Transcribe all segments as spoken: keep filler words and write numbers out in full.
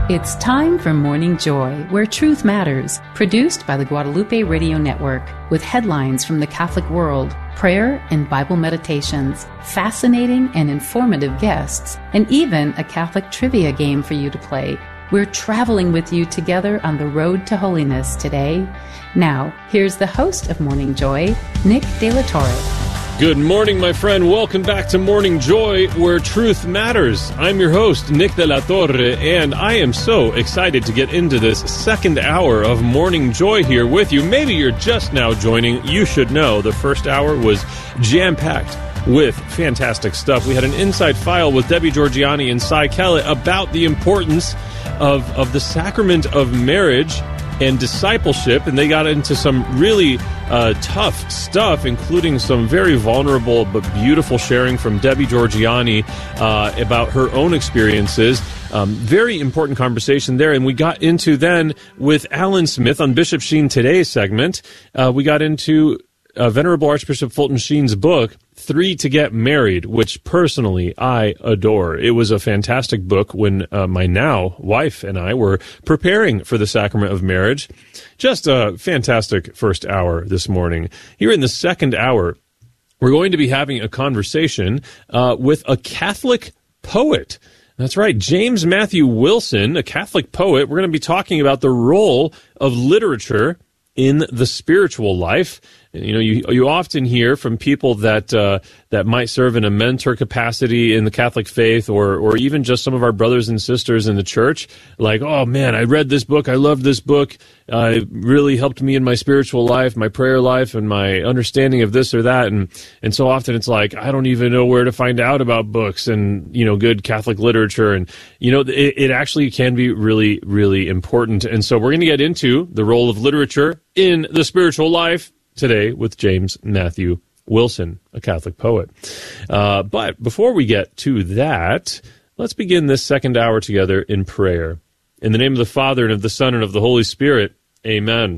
It's time for Morning Joy, where truth matters, produced by the Guadalupe Radio Network, with headlines from the Catholic world, prayer and Bible meditations, fascinating and informative guests, and even a Catholic trivia game for you to play. We're traveling with you together on the road to holiness today. Now, here's the host of Morning Joy, Nick De La Torre. Good morning, my friend. Welcome back to Morning Joy, where truth matters. I'm your host, Nick De La Torre, and I am so excited to get into this second hour of Morning Joy here with you. Maybe you're just now joining. You should know the first hour was jam-packed with fantastic stuff. We had an inside file with Debbie Georgiani and Cy Kellett about the importance of, of the sacrament of marriage and discipleship, and they got into some really uh, tough stuff, including some very vulnerable but beautiful sharing from Debbie Georgiani uh, about her own experiences. Um, very important conversation there, and we got into then with Alan Smith on Bishop Sheen Today's segment. Uh, we got into uh, Venerable Archbishop Fulton Sheen's book, Three to Get Married, which personally I adore. It was a fantastic book when uh, my now wife and I were preparing for the sacrament of marriage. Just a fantastic first hour this morning. Here in the second hour, we're going to be having a conversation uh, with a Catholic poet. That's right, James Matthew Wilson, a Catholic poet. We're going to be talking about the role of literature in the spiritual life. You know, you you often hear from people that uh, that might serve in a mentor capacity in the Catholic faith, or or even just some of our brothers and sisters in the church, like, oh man, I read this book, I loved this book, uh, it really helped me in my spiritual life, my prayer life, and my understanding of this or that, and and so often it's like, I don't even know where to find out about books and, you know, good Catholic literature, and, you know, it, it actually can be really, really important. And so we're going to get into the role of literature in the spiritual life today with James Matthew Wilson, a Catholic poet. Uh, but before we get to that, let's begin this second hour together in prayer. In the name of the Father, and of the Son, and of the Holy Spirit, amen.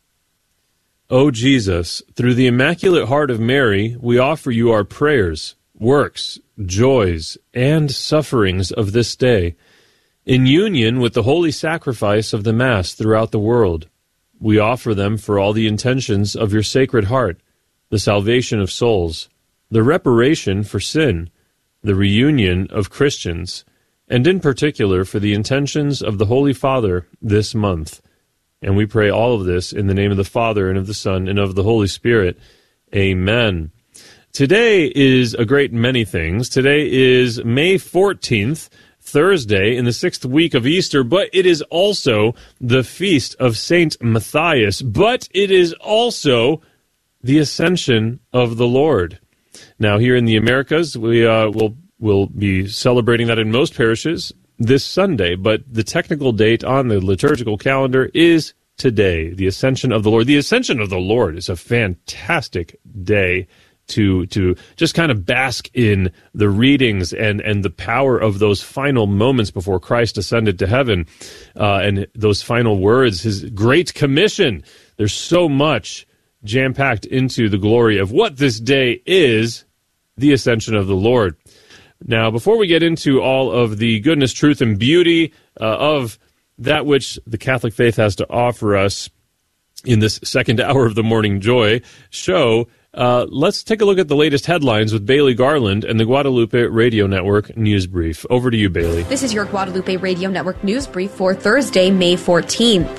O Jesus, through the Immaculate Heart of Mary, we offer you our prayers, works, joys, and sufferings of this day, in union with the holy sacrifice of the Mass throughout the world. We offer them for all the intentions of your Sacred Heart, the salvation of souls, the reparation for sin, the reunion of Christians, and in particular for the intentions of the Holy Father this month. And we pray all of this in the name of the Father, and of the Son, and of the Holy Spirit. Amen. Today is a great many things. Today is May fourteenth, Thursday in the sixth week of Easter, but it is also the feast of Saint Matthias, but it is also the Ascension of the Lord. Now, here in the Americas, we uh, will will be celebrating that in most parishes this Sunday, but the technical date on the liturgical calendar is today, the Ascension of the Lord. The Ascension of the Lord is a fantastic day to to just kind of bask in the readings and, and the power of those final moments before Christ ascended to heaven, uh, and those final words, his great commission. There's so much jam-packed into the glory of what this day is, the Ascension of the Lord. Now, before we get into all of the goodness, truth, and beauty uh, of that which the Catholic faith has to offer us in this second hour of the Morning Joy show, Uh, let's take a look at the latest headlines with Bailey Garland and the Guadalupe Radio Network News Brief. Over to you, Bailey. This is your Guadalupe Radio Network News Brief for Thursday, May fourteenth.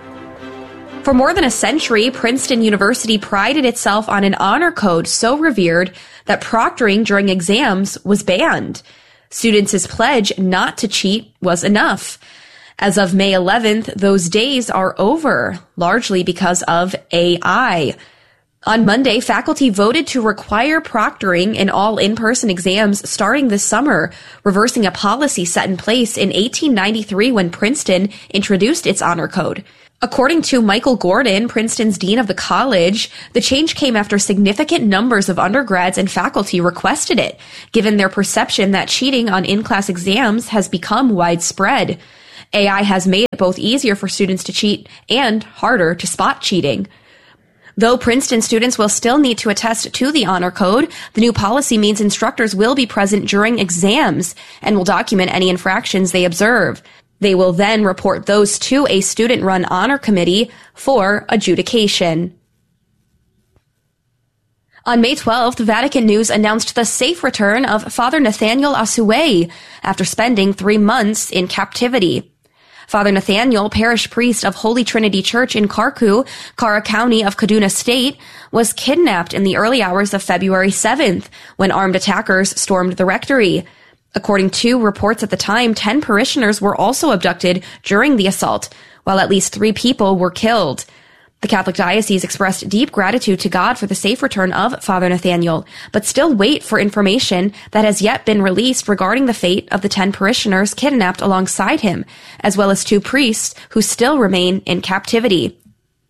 For more than a century, Princeton University prided itself on an honor code so revered that proctoring during exams was banned. Students' pledge not to cheat was enough. As of May eleventh, those days are over, largely because of A I. On Monday, faculty voted to require proctoring in all in-person exams starting this summer, reversing a policy set in place in eighteen ninety-three when Princeton introduced its honor code. According to Michael Gordon, Princeton's dean of the college, the change came after significant numbers of undergrads and faculty requested it, given their perception that cheating on in-class exams has become widespread. A I has made it both easier for students to cheat and harder to spot cheating. Though Princeton students will still need to attest to the honor code, the new policy means instructors will be present during exams and will document any infractions they observe. They will then report those to a student-run honor committee for adjudication. On May twelfth, Vatican News announced the safe return of Father Nathaniel Asue after spending three months in captivity. Father Nathaniel, parish priest of Holy Trinity Church in Karku, Kara County of Kaduna State, was kidnapped in the early hours of February seventh when armed attackers stormed the rectory. According to reports at the time, ten parishioners were also abducted during the assault, while at least three people were killed. The Catholic Diocese expressed deep gratitude to God for the safe return of Father Nathaniel, but still wait for information that has yet been released regarding the fate of the ten parishioners kidnapped alongside him, as well as two priests who still remain in captivity.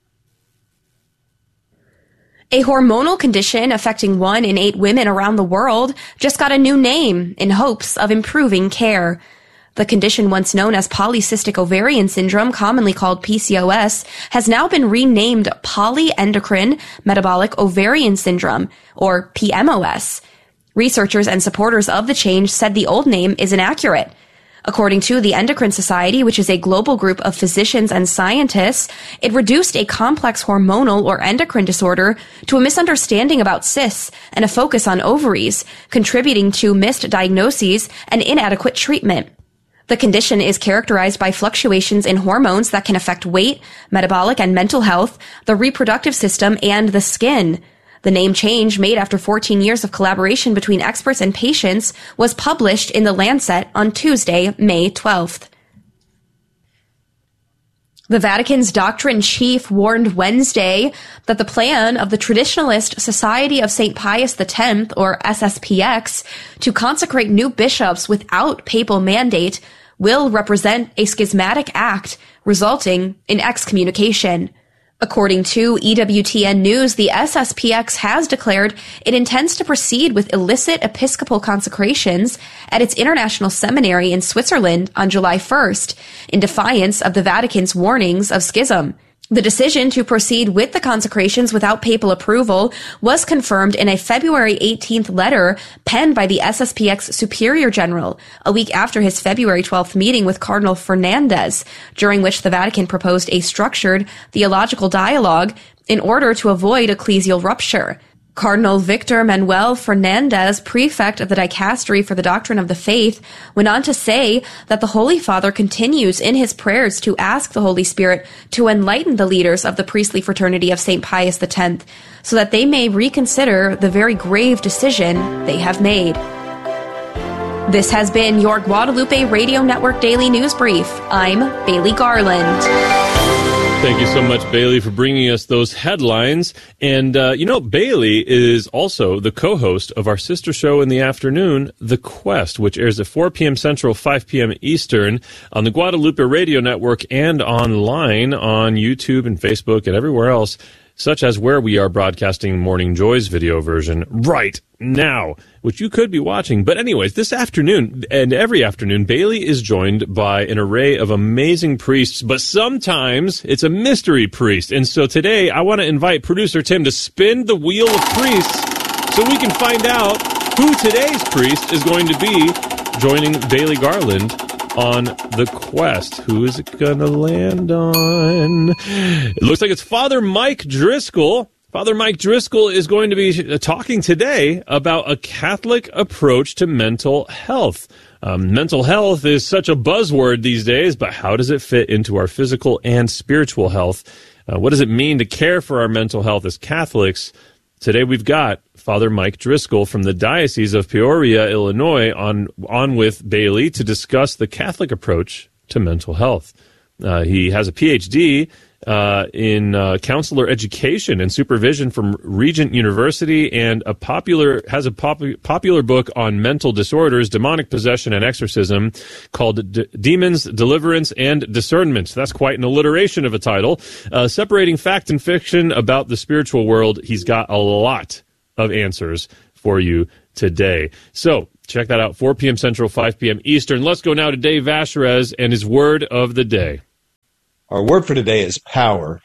A hormonal condition affecting one in eight women around the world just got a new name in hopes of improving care. The condition, once known as polycystic ovarian syndrome, commonly called P C O S, has now been renamed polyendocrine metabolic ovarian syndrome, or P M O S. Researchers and supporters of the change said the old name is inaccurate. According to the Endocrine Society, which is a global group of physicians and scientists, it reduced a complex hormonal or endocrine disorder to a misunderstanding about cysts and a focus on ovaries, contributing to missed diagnoses and inadequate treatment. The condition is characterized by fluctuations in hormones that can affect weight, metabolic and mental health, the reproductive system, and the skin. The name change, made after fourteen years of collaboration between experts and patients, was published in The Lancet on Tuesday, May twelfth. The Vatican's doctrine chief warned Wednesday that the plan of the Traditionalist Society of Saint Pius the Tenth, or S S P X, to consecrate new bishops without papal mandate will represent a schismatic act resulting in excommunication. According to E W T N News, the S S P X has declared it intends to proceed with illicit episcopal consecrations at its international seminary in Switzerland on July first, in defiance of the Vatican's warnings of schism. The decision to proceed with the consecrations without papal approval was confirmed in a February eighteenth letter penned by the S S P X Superior General, a week after his February twelfth meeting with Cardinal Fernandez, during which the Vatican proposed a structured theological dialogue in order to avoid ecclesial rupture. Cardinal Victor Manuel Fernandez, prefect of the Dicastery for the Doctrine of the Faith, went on to say that the Holy Father continues in his prayers to ask the Holy Spirit to enlighten the leaders of the priestly fraternity of Saint Pius the Tenth so that they may reconsider the very grave decision they have made. This has been your Guadalupe Radio Network Daily News Brief. I'm Bailey Garland. Thank you so much, Bailey, for bringing us those headlines. And, uh, you know, Bailey is also the co-host of our sister show in the afternoon, The Quest, which airs at four p.m. Central, five p.m. Eastern on the Guadalupe Radio Network and online on YouTube and Facebook and everywhere else, such as where we are broadcasting Morning Joy's video version right now, which you could be watching. But anyways, this afternoon and every afternoon, Bailey is joined by an array of amazing priests, but sometimes it's a mystery priest. And so today I want to invite producer Tim to spin the wheel of priests so we can find out who today's priest is going to be joining Bailey Garland on The Quest. Who is it going to land on? It looks like it's Father Mike Driscoll. Father Mike Driscoll is going to be talking today about a Catholic approach to mental health. Um, mental health is such a buzzword these days, but how does it fit into our physical and spiritual health? Uh, what does it mean to care for our mental health as Catholics? Today we've got Father Mike Driscoll from the Diocese of Peoria, Illinois, on on with Bailey to discuss the Catholic approach to mental health. Uh, he has a P H D uh, in uh, counselor education and supervision from Regent University, and a popular has a pop, popular book on mental disorders, demonic possession, and exorcism called D- Demons, Deliverance, and Discernment. That's quite an alliteration of a title. Uh, separating fact and fiction about the spiritual world. He's got a lot of answers for you today. So check that out, four p.m. Central, five p.m. Eastern. Let's go now to Dave Vacherez and his word of the day. Our word for today is power.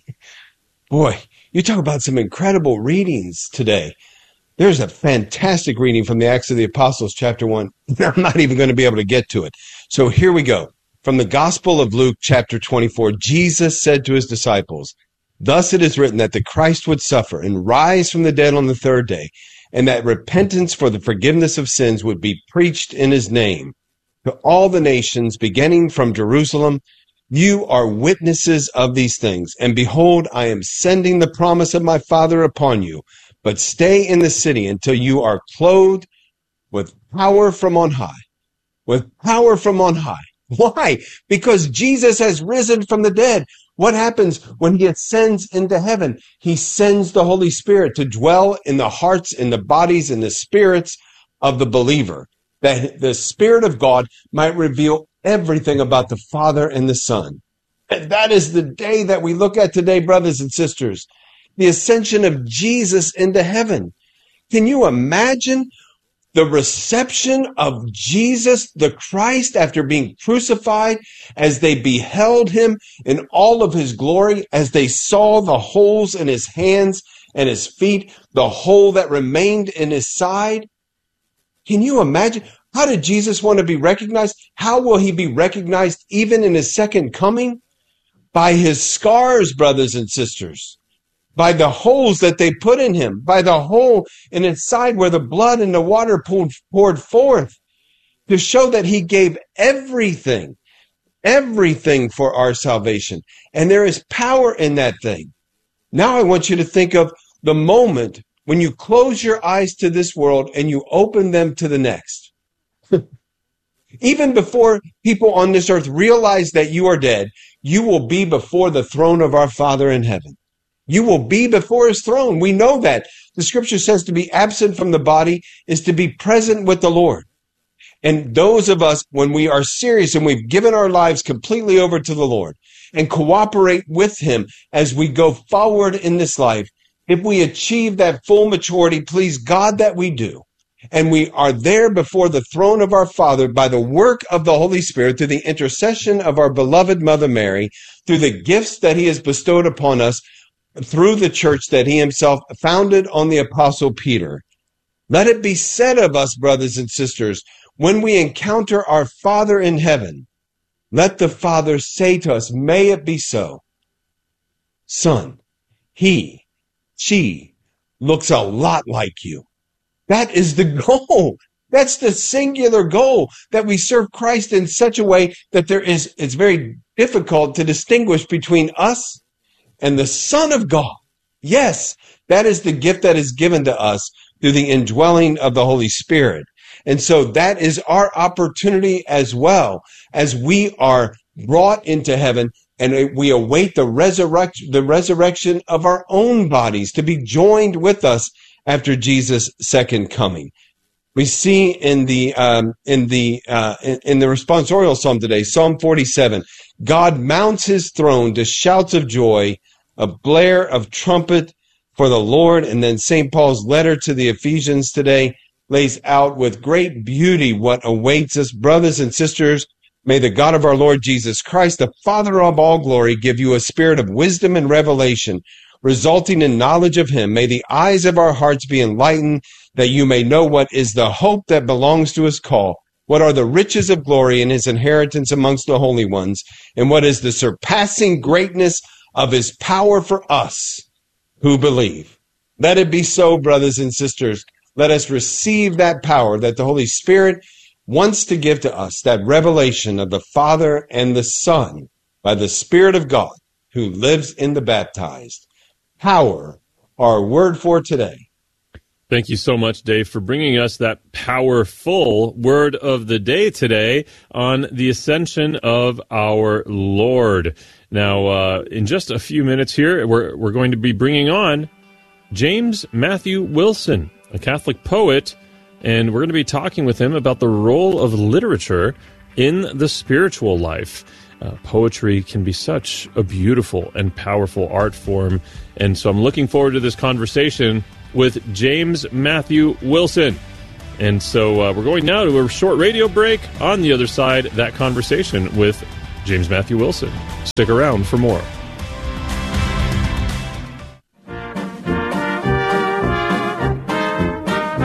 Boy, you talk about some incredible readings today. There's a fantastic reading from the Acts of the Apostles, chapter one. I'm not even going to be able to get to it. So here we go. from the Gospel of Luke, chapter twenty-four, Jesus said to his disciples, "Thus it is written that the Christ would suffer and rise from the dead on the third day, and that repentance for the forgiveness of sins would be preached in his name to all the nations, beginning from Jerusalem. You are witnesses of these things. And behold, I am sending the promise of my Father upon you. But stay in the city until you are clothed with power from on high." With power from on high. Why? Because Jesus has risen from the dead. What happens when he ascends into heaven? He sends the Holy Spirit to dwell in the hearts, in the bodies, in the spirits of the believer, that the Spirit of God might reveal everything about the Father and the Son. And that is the day that we look at today, brothers and sisters, the ascension of Jesus into heaven. Can you imagine the reception of Jesus, the Christ, after being crucified, as they beheld him in all of his glory, as they saw the holes in his hands and his feet, the hole that remained in his side? Can you imagine? How did Jesus want to be recognized? How will he be recognized even in his second coming? By his scars, brothers and sisters. By the holes that they put in him, by the hole in his side where the blood and the water poured, poured forth, to show that he gave everything, everything for our salvation. And there is power in that thing. Now I want you to think of the moment when you close your eyes to this world and you open them to the next. Even before people on this earth realize that you are dead, you will be before the throne of our Father in heaven. You will be before his throne. We know that. The scripture says to be absent from the body is to be present with the Lord. And those of us, when we are serious and we've given our lives completely over to the Lord and cooperate with him as we go forward in this life, if we achieve that full maturity, please God that we do, and we are there before the throne of our Father by the work of the Holy Spirit, through the intercession of our beloved Mother Mary, through the gifts that he has bestowed upon us, through the church that he himself founded on the Apostle Peter. Let it be said of us, brothers and sisters, when we encounter our Father in heaven, let the Father say to us, "May it be so. Son, he, she looks a lot like you." That is the goal. That's the singular goal, that we serve Christ in such a way that there is, it's very difficult to distinguish between us and the Son of God. Yes, that is the gift that is given to us through the indwelling of the Holy Spirit. And so that is our opportunity as well, as we are brought into heaven and we await the resurrection, the resurrection of our own bodies to be joined with us after Jesus' second coming. We see in the um, in the uh, in, in the responsorial psalm today, Psalm forty-seven, God mounts his throne to shouts of joy, a blare of trumpet for the Lord. And then Saint Paul's letter to the Ephesians today lays out with great beauty what awaits us. Brothers and sisters, may the God of our Lord Jesus Christ, the Father of all glory, give you a spirit of wisdom and revelation, resulting in knowledge of him. May the eyes of our hearts be enlightened, that you may know what is the hope that belongs to his call, what are the riches of glory in his inheritance amongst the holy ones, and what is the surpassing greatness of his power for us who believe. Let it be so, brothers and sisters. Let us receive that power that the Holy Spirit wants to give to us, that revelation of the Father and the Son by the Spirit of God who lives in the baptized. Power, our word for today. Thank you so much, Dave, for bringing us that powerful word of the day today on the ascension of our Lord. Now, uh, in just a few minutes here, we're, we're going to be bringing on James Matthew Wilson, a Catholic poet, and we're going to be talking with him about the role of literature in the spiritual life. Uh, poetry can be such a beautiful and powerful art form, and so I'm looking forward to this conversation with James Matthew Wilson. And so uh, we're going now to a short radio break. On the other side, that conversation with James Matthew Wilson. Stick around for more.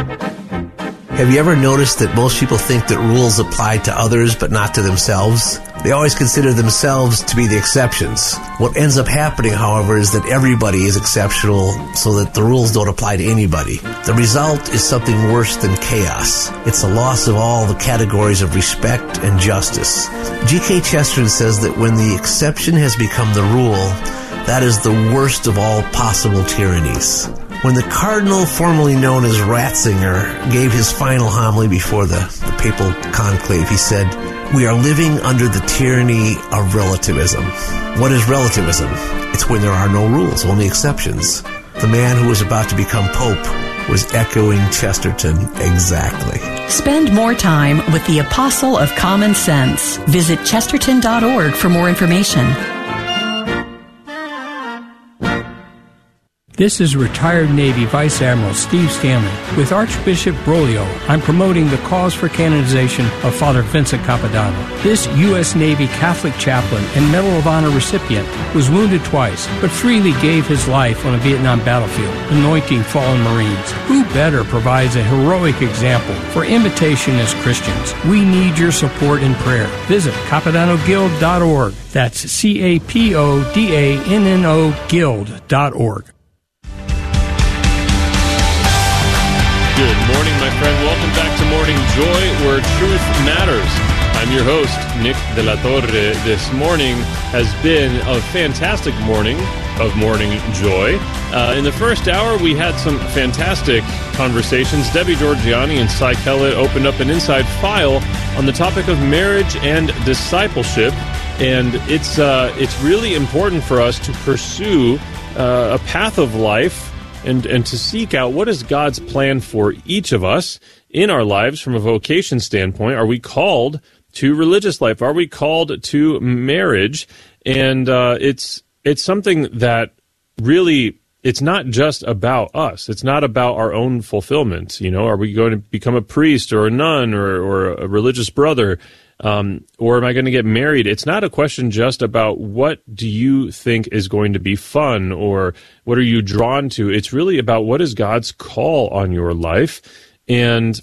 Have you ever noticed that most people think that rules apply to others but not to themselves? They always consider themselves to be the exceptions. What ends up happening, however, is that everybody is exceptional so that the rules don't apply to anybody. The result is something worse than chaos. It's a loss of all the categories of respect and justice. G K Chesterton says that when the exception has become the rule, that is the worst of all possible tyrannies. When the cardinal, formerly known as Ratzinger, gave his final homily before the, the papal conclave, he said, "We are living under the tyranny of relativism." What is relativism? It's when there are no rules, only exceptions. The man who was about to become pope was echoing Chesterton exactly. Spend more time with the Apostle of Common Sense. Visit chesterton dot org for more information. This is retired Navy Vice Admiral Steve Stanley. With Archbishop Broglio, I'm promoting the cause for canonization of Father Vincent Capodanno. This U S Navy Catholic chaplain and Medal of Honor recipient was wounded twice, but freely gave his life on a Vietnam battlefield, anointing fallen Marines. Who better provides a heroic example for imitation as Christians? We need your support and prayer. Visit capodanno guild dot org. That's C A P O D A N N O guild dot org. Good morning, my friend. Welcome back to Morning Joy, where truth matters. I'm your host, Nick de la Torre. This morning has been a fantastic morning of Morning Joy. Uh, in the first hour, we had some fantastic conversations. Debbie Georgiani and Cy Kellett opened up an inside file on the topic of marriage and discipleship. And it's, uh, it's really important for us to pursue uh, a path of life And, and to seek out what is God's plan for each of us in our lives from a vocation standpoint. Are we called to religious life? Are we called to marriage? And uh, it's it's something that really, it's not just about us. It's not about our own fulfillment. You know, are we going to become a priest or a nun or, or a religious brother? Um, or am I going to get married? It's not a question just about what do you think is going to be fun or what are you drawn to. It's really about what is God's call on your life. And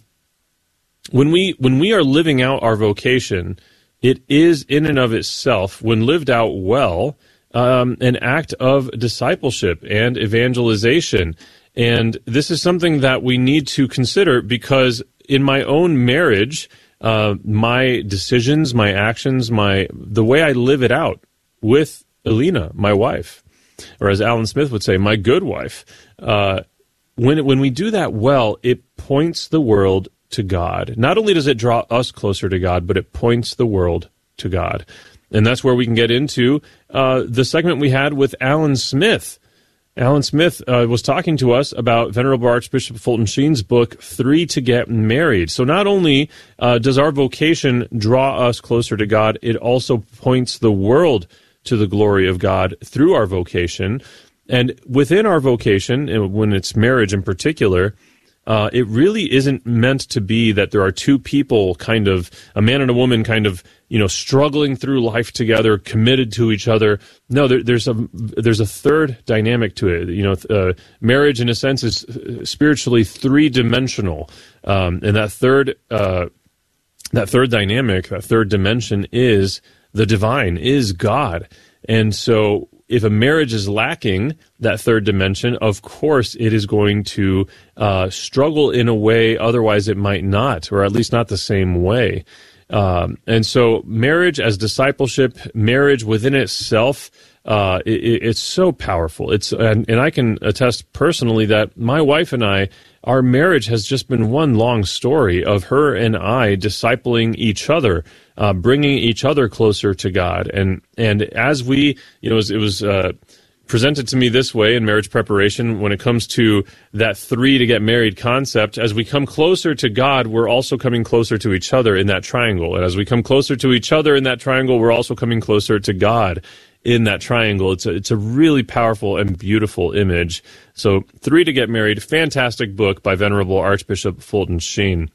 when we when we are living out our vocation, it is in and of itself, when lived out well, um, an act of discipleship and evangelization. And this is something that we need to consider, because in my own marriage, Uh, my decisions, my actions, my the way I live it out with Alina, my wife, or as Alan Smith would say, my good wife. Uh, when when we do that well, it points the world to God. Not only does it draw us closer to God, but it points the world to God. And that's where we can get into uh, the segment we had with Alan Smith. Alan Smith uh, was talking to us about Venerable Archbishop Fulton Sheen's book, Three to Get Married. So not only uh, does our vocation draw us closer to God, it also points the world to the glory of God through our vocation. And within our vocation, when it's marriage in particular, uh, it really isn't meant to be that there are two people, kind of a man and a woman, kind of, you know, struggling through life together, committed to each other. No, there, there's a there's a third dynamic to it. You know, uh, marriage in a sense is spiritually three dimensional, um, and that third uh, that third dynamic, that third dimension is the divine, is God. And so, if a marriage is lacking that third dimension, of course it is going to uh, struggle in a way otherwise it might not, or at least not the same way. Um, and so marriage as discipleship, marriage within itself, uh, it, it's so powerful. It's and, and I can attest personally that my wife and I, our marriage has just been one long story of her and I discipling each other, uh, bringing each other closer to God. And and as we, you know, it was, it was uh, presented to me this way in marriage preparation, when it comes to that three to get married concept, as we come closer to God, we're also coming closer to each other in that triangle. And as we come closer to each other in that triangle, we're also coming closer to God in that triangle. It's a, it's a really powerful and beautiful image. So Three to Get Married, fantastic book by Venerable Archbishop Fulton Sheen.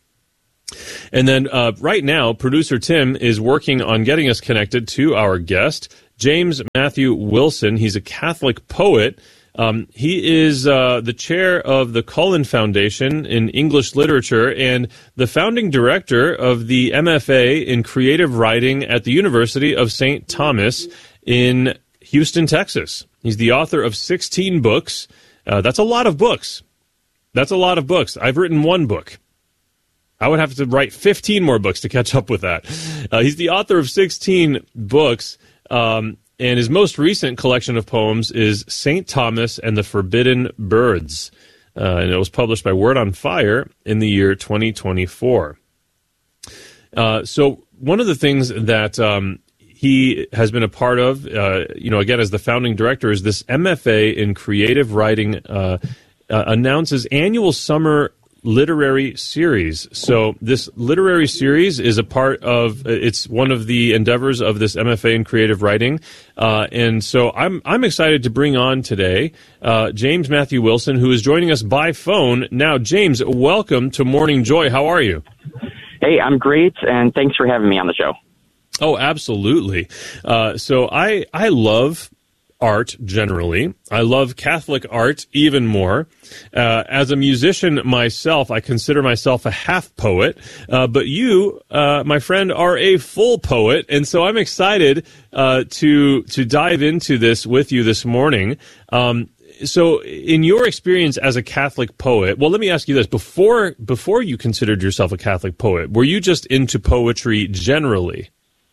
And then uh, right now, producer Tim is working on getting us connected to our guest, James Matthew Wilson. He's a Catholic poet, Um, he is uh, the chair of the Cullen Foundation in English Literature and the founding director of the M F A in Creative Writing at the University of Saint Thomas in Houston, Texas. He's the author of sixteen books. Uh, that's a lot of books. That's a lot of books. I've written one book. I would have to write fifteen more books to catch up with that. Uh, he's the author of sixteen books, um, and his most recent collection of poems is Saint Thomas and the Forbidden Birds, uh, and it was published by Word on Fire in the year twenty twenty-four. Uh, so one of the things that um, he has been a part of, uh, you know, again, as the founding director, is this M F A in Creative Writing uh, uh, announces annual summer literary series. So this literary series is a part of, it's one of the endeavors of this M F A in Creative Writing. Uh, and so I'm I'm excited to bring on today uh, James Matthew Wilson, who is joining us by phone. Now, James, welcome to Morning Joy. How are you? Hey, I'm great, and thanks for having me on the show. Oh, absolutely. Uh, so I I love art generally. I love Catholic art even more. Uh, as a musician myself, I consider myself a half poet, uh, but you, uh, my friend, are a full poet, and so I'm excited uh, to to dive into this with you this morning. Um, so, in your experience as a Catholic poet, well, let me ask you this: before before you considered yourself a Catholic poet, were you just into poetry generally?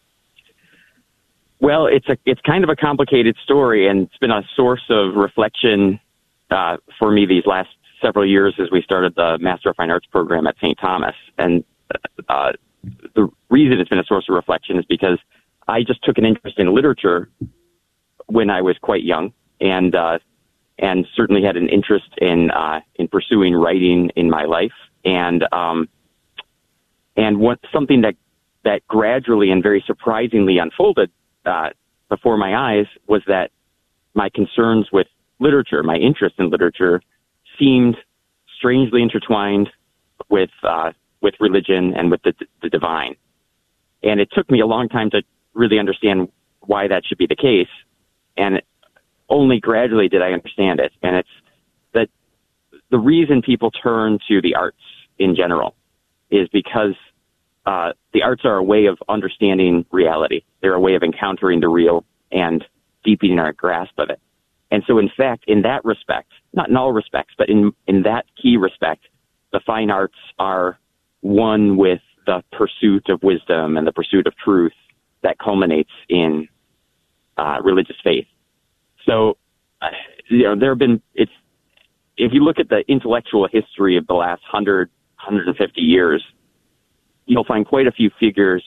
Well, it's a it's kind of a complicated story, and it's been a source of reflection uh, for me these last several years as we started the Master of Fine Arts program at Saint Thomas. And uh, the reason it's been a source of reflection is because I just took an interest in literature when I was quite young, and uh, and certainly had an interest in uh, in pursuing writing in my life. And um, and what something that that gradually and very surprisingly unfolded Uh, before my eyes was that my concerns with literature, my interest in literature, seemed strangely intertwined with uh, with religion and with the, the divine. And it took me a long time to really understand why that should be the case. And only gradually did I understand it. And it's that the reason people turn to the arts in general is because Uh, the arts are a way of understanding reality. They're a way of encountering the real and deepening our grasp of it. And so, in fact, in that respect, not in all respects, but in, in that key respect, the fine arts are one with the pursuit of wisdom and the pursuit of truth that culminates in uh, religious faith. So, uh, you know, there have been, it's, if you look at the intellectual history of the last one hundred, one hundred fifty years, you'll find quite a few figures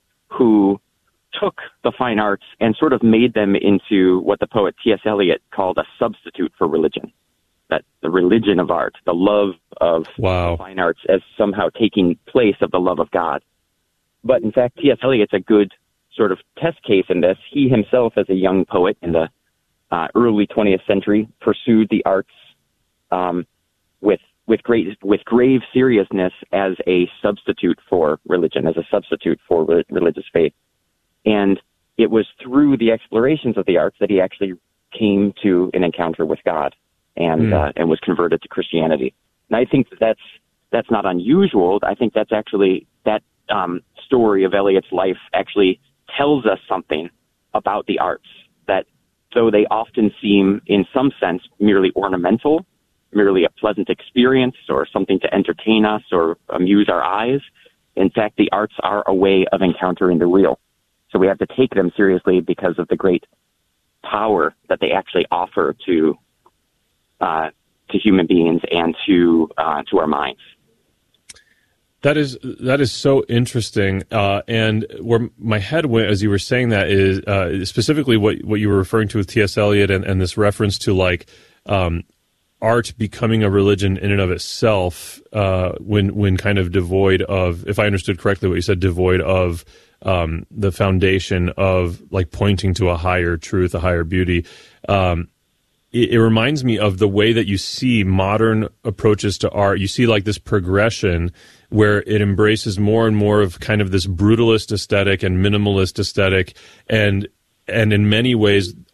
who took the fine arts and sort of made them into what the poet T S Eliot called a substitute for religion. That the religion of art, the love of wow. the fine arts as somehow taking place of the love of God. But in fact, T S Eliot's a good sort of test case in this. He himself, as a young poet in the uh, early twentieth century, pursued the arts um, with with great, with grave seriousness as a substitute for religion, as a substitute for re- religious faith. And it was through the explorations of the arts that he actually came to an encounter with God and, mm. uh, and was converted to Christianity. And I think that that's, that's not unusual. I think that's actually, that um, story of Eliot's life actually tells us something about the arts, that though they often seem in some sense merely ornamental, merely a pleasant experience or something to entertain us or amuse our eyes. In fact, the arts are a way of encountering the real. So we have to take them seriously because of the great power that they actually offer to uh, to human beings and to uh, to our minds. That is that is so interesting, uh, and where my head went as you were saying that is uh, specifically what what you were referring to with T S Eliot and, and this reference to like. Um, art becoming a religion in and of itself, uh, when when kind of devoid of, if I understood correctly what you said, devoid of um, the foundation of like pointing to a higher truth, a higher beauty. Um, it, it reminds me of the way that you see modern approaches to art. You see like this progression where it embraces more and more of kind of this brutalist aesthetic and minimalist aesthetic, and and in many ways,